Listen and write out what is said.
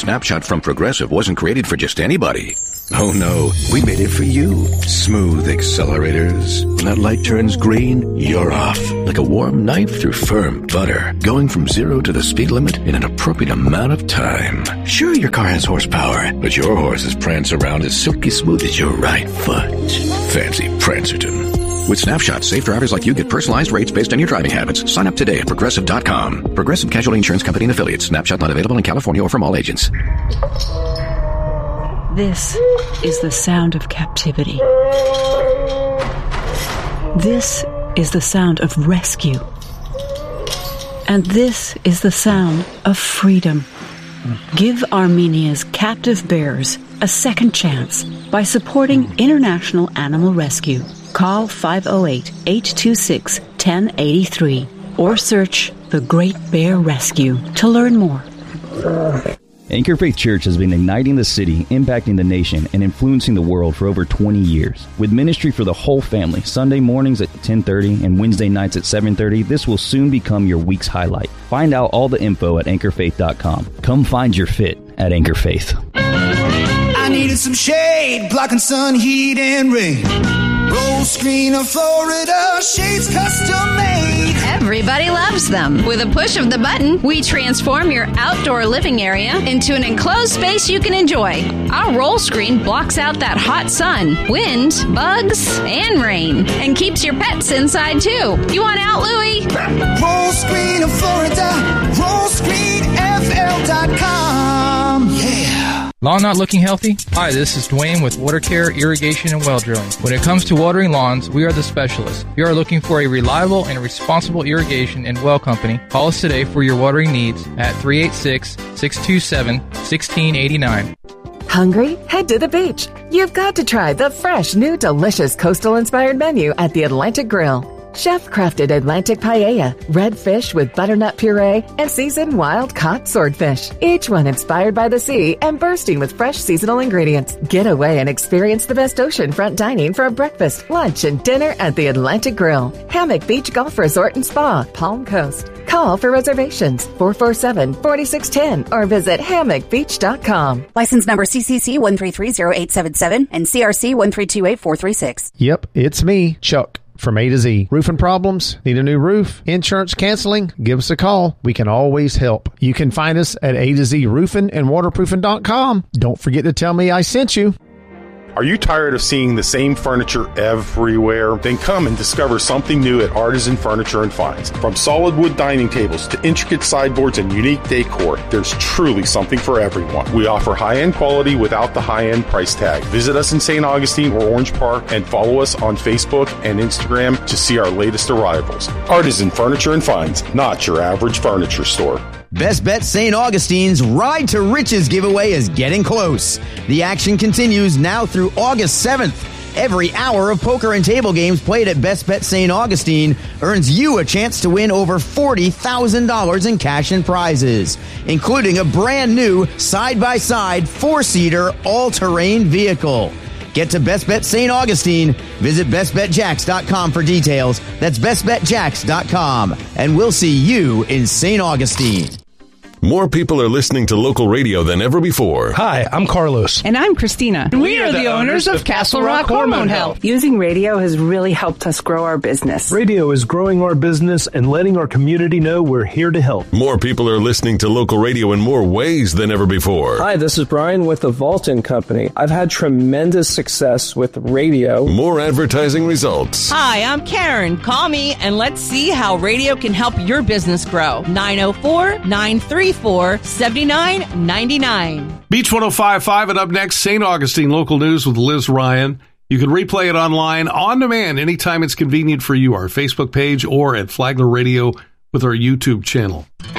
Snapshot from Progressive wasn't created for just anybody. Oh no, we made it for you. Smooth accelerators. When that light turns green, you're off. Like a warm knife through firm butter. Going from 0 to the speed limit in an appropriate amount of time. Sure, your car has horsepower, but your horses prance around as silky smooth as your right foot. Fancy Prancerton. With Snapshot, safe drivers like you get personalized rates based on your driving habits. Sign up today at Progressive.com. Progressive Casualty Insurance Company and Affiliates. Snapshot not available in California or from all agents. This is the sound of captivity. This is the sound of rescue. And this is the sound of freedom. Give Armenia's captive bears a second chance by supporting International Animal Rescue. Call 508-826-1083 or search The Great Bear Rescue to learn more. Anchor Faith Church has been igniting the city, impacting the nation, and influencing the world for over 20 years. With ministry for the whole family, Sunday mornings at 10:30 and Wednesday nights at 7:30, this will soon become your week's highlight. Find out all the info at anchorfaith.com. Come find your fit at Anchor Faith. I needed some shade, blocking sun, heat, and rain. Roll screen of Florida, shades custom made. Everybody loves them. With a push of the button, we transform your outdoor living area into an enclosed space you can enjoy. Our roll screen blocks out that hot sun, wind, bugs, and rain, and keeps your pets inside too. You want out, Louie? Roll screen of Florida, rollscreenfl.com. Yeah. Lawn not looking healthy? Hi, this is Dwayne with Water Care, Irrigation, and Well Drilling. When it comes to watering lawns, we are the specialists. If you are looking for a reliable and responsible irrigation and well company, call us today for your watering needs at 386-627-1689. Hungry? Head to the beach. You've got to try the fresh, new, delicious coastal-inspired menu at the Atlantic Grill. Chef-crafted Atlantic paella, red fish with butternut puree, and seasoned wild-caught swordfish. Each one inspired by the sea and bursting with fresh seasonal ingredients. Get away and experience the best oceanfront dining for a breakfast, lunch, and dinner at the Atlantic Grill. Hammock Beach Golf Resort and Spa, Palm Coast. Call for reservations, 447-4610, or visit hammockbeach.com. License number CCC 1330877 and CRC 1328436. Yep, it's me, Chuck. From A to Z. Roofing problems? Need a new roof? Insurance canceling? Give us a call. We can always help. You can find us at A to Z Roofing and Waterproofing.com. Don't forget to tell me I sent you. Are you tired of seeing the same furniture everywhere? Then come and discover something new at Artisan Furniture and Finds. From solid wood dining tables to intricate sideboards and unique decor, there's truly something for everyone. We offer high-end quality without the high-end price tag. Visit us in St. Augustine or Orange Park and follow us on Facebook and Instagram to see our latest arrivals. Artisan Furniture and Finds, not your average furniture store. Best Bet St. Augustine's Ride to Riches giveaway is getting close. The action continues now through August 7th. Every hour of poker and table games played at Best Bet St. Augustine earns you a chance to win over $40,000 in cash and prizes, including a brand new side-by-side 4-seater all-terrain vehicle. Get to Best Bet St. Augustine. Visit bestbetjacks.com for details. That's bestbetjacks.com. And we'll see you in St. Augustine. More people are listening to local radio than ever before. Hi, I'm Carlos. And I'm Christina. And we are the owners of Castle Rock Hormone Health. Using radio has really helped us grow our business. Radio is growing our business and letting our community know we're here to help. More people are listening to local radio in more ways than ever before. Hi, this is Brian with the Vaulton Company. I've had tremendous success with radio. More advertising results. Hi, I'm Karen. Call me and let's see how radio can help your business grow. 904-934-7999. Beach 105.5 and up next, St. Augustine Local News with Liz Ryan. You can replay it online, on demand, anytime it's convenient for you. Our Facebook page or at Flagler Radio with our YouTube channel.